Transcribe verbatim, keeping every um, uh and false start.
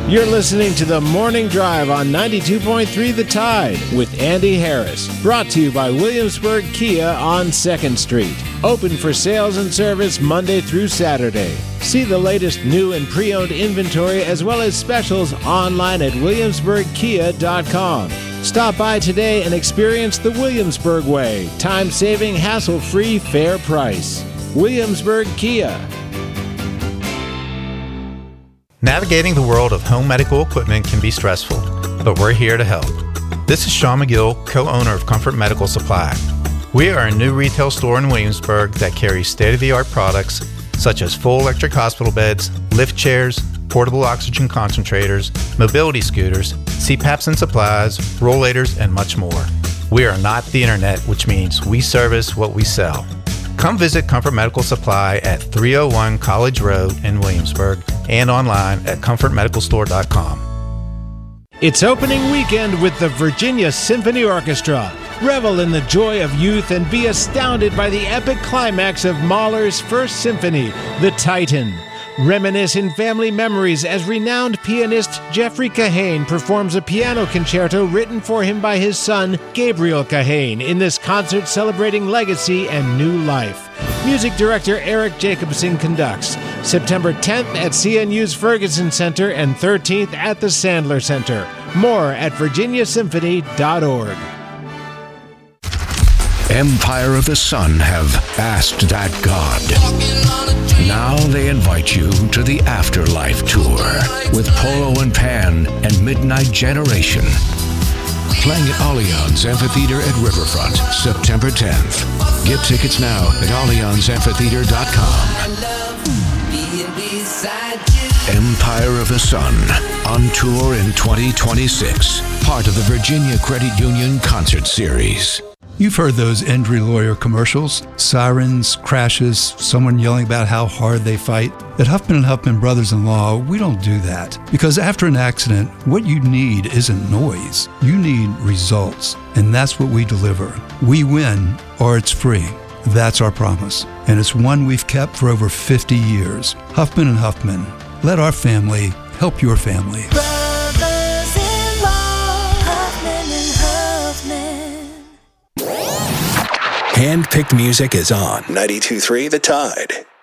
You're listening to The Morning Drive on ninety-two point three The Tide with Andy Harris. Brought to you by Williamsburg Kia on second Street. Open for sales and service Monday through Saturday. See the latest new and pre-owned inventory as well as specials online at williamsburg kia dot com. Stop by today and experience the Williamsburg way. Time-saving, hassle-free, fair price. Williamsburg Kia. Navigating the world of home medical equipment can be stressful, but we're here to help. This is Sean McGill, co-owner of Comfort Medical Supply. We are a new retail store in Williamsburg that carries state-of-the-art products such as full electric hospital beds, lift chairs, portable oxygen concentrators, mobility scooters, C PAPs and supplies, rollators, and much more. We are not the internet, which means we service what we sell. Come visit Comfort Medical Supply at three oh one College Road in Williamsburg and online at comfort medical store dot com. It's opening weekend with the Virginia Symphony Orchestra. Revel in the joy of youth and be astounded by the epic climax of Mahler's First Symphony, The Titan. Reminisce in family memories as renowned pianist Jeffrey Kahane performs a piano concerto written for him by his son, Gabriel Kahane, in this concert celebrating legacy and new life. Music director Eric Jacobson conducts. September tenth at C N U's Ferguson Center and thirteenth at the Sandler Center. More at virginia symphony dot org. Empire of the Sun have asked that God. Now they invite you to the Afterlife Tour with Polo and Pan and Midnight Generation. Playing at Allianz Amphitheater at Riverfront, September tenth. Get tickets now at allianz amphitheater dot com. Empire of the Sun, on tour in twenty twenty-six. Part of the Virginia Credit Union Concert Series. You've heard those injury lawyer commercials, sirens, crashes, someone yelling about how hard they fight. At Huffman and Huffman Brothers-in-Law, we don't do that. Because after an accident, what you need isn't noise. You need results. And that's what we deliver. We win, or it's free. That's our promise. And it's one we've kept for over fifty years. Huffman and Huffman. Let our family help your family. Handpicked music is on ninety-two point three The Tide.